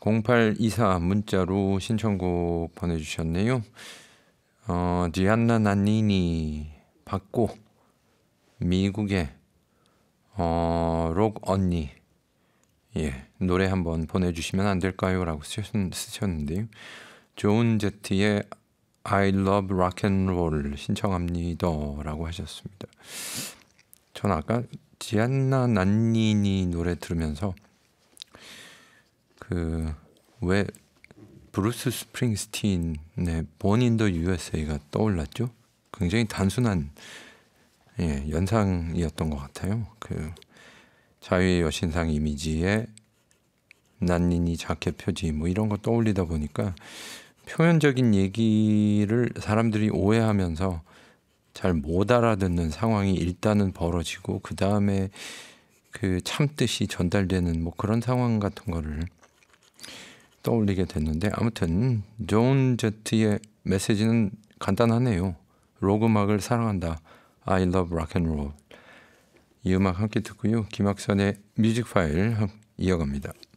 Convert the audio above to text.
0824 문자로 신청곡 보내주셨네요. 디안나 난니니 받고 미국의 록 언니 노래 한번 보내주시면 안 될까요? 라고 쓰셨는데요. 존 제트의 I love rock and roll 신청합니다 라고 하셨습니다. 전 아까 디안나 난니니 노래 들으면서 왜 브루스 스프링스틴의 Born in the USA가 떠올랐죠? 굉장히 단순한 연상이었던 것 같아요. 자유의 여신상 이미지에 난니니 자켓 표지 이런 거 떠올리다 보니까 표면적인 얘기를 사람들이 오해하면서 잘 못 알아듣는 상황이 일단은 벌어지고 그 다음에 참듯이 전달되는 그런 상황 같은 거를 떠올리게 됐는데, 아무튼 존 제트의 메시지는 간단하네요. 록 음악을 사랑한다. I love rock and roll. 이 음악 함께 듣고요. 김학선의 뮤직 파일 이어갑니다.